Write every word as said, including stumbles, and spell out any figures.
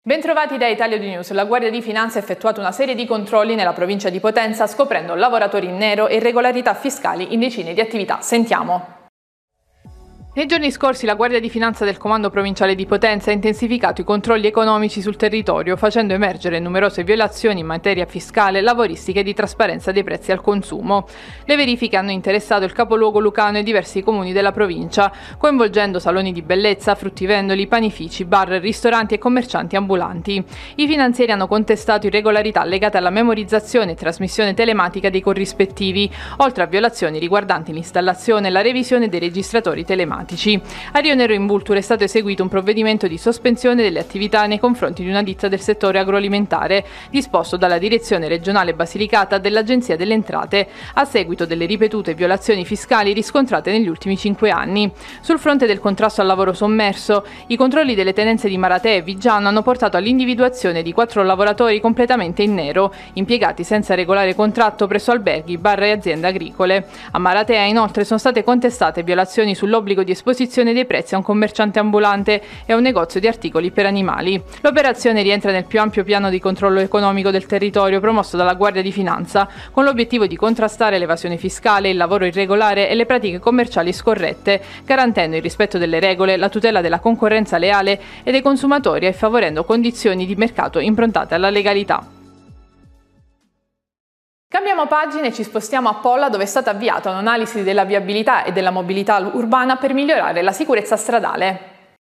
Bentrovati da Italia due News. La Guardia di Finanza ha effettuato una serie di controlli nella provincia di Potenza, scoprendo lavoratori in nero e irregolarità fiscali in decine di attività. Sentiamo. Nei giorni scorsi la Guardia di Finanza del Comando Provinciale di Potenza ha intensificato i controlli economici sul territorio, facendo emergere numerose violazioni in materia fiscale, lavoristica e di trasparenza dei prezzi al consumo. Le verifiche hanno interessato il capoluogo lucano e diversi comuni della provincia, coinvolgendo saloni di bellezza, fruttivendoli, panifici, bar, ristoranti e commercianti ambulanti. I finanzieri hanno contestato irregolarità legate alla memorizzazione e trasmissione telematica dei corrispettivi, oltre a violazioni riguardanti l'installazione e la revisione dei registratori telematici. A Rio Nero in Vulture è stato eseguito un provvedimento di sospensione delle attività nei confronti di una ditta del settore agroalimentare, disposto dalla Direzione Regionale Basilicata dell'Agenzia delle Entrate, a seguito delle ripetute violazioni fiscali riscontrate negli ultimi cinque anni. Sul fronte del contrasto al lavoro sommerso, i controlli delle tenenze di Maratea e Viggiano hanno portato all'individuazione di quattro lavoratori completamente in nero, impiegati senza regolare contratto presso alberghi, bar e aziende agricole. A Maratea, inoltre, sono state contestate violazioni sull'obbligo di esposizione dei prezzi a un commerciante ambulante e a un negozio di articoli per animali. L'operazione rientra nel più ampio piano di controllo economico del territorio promosso dalla Guardia di Finanza, con l'obiettivo di contrastare l'evasione fiscale, il lavoro irregolare e le pratiche commerciali scorrette, garantendo il rispetto delle regole, la tutela della concorrenza leale e dei consumatori e favorendo condizioni di mercato improntate alla legalità. Cambiamo pagina e ci spostiamo a Polla, dove è stata avviata un'analisi della viabilità e della mobilità urbana per migliorare la sicurezza stradale.